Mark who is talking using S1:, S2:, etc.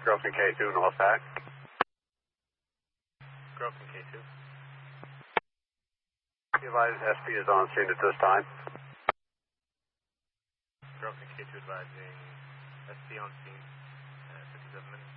S1: Grokon K2, North Pack.
S2: Grokon K2.
S1: Advise SP is on scene at this time.
S2: Grokon K2 advising SP on scene, 57 minutes.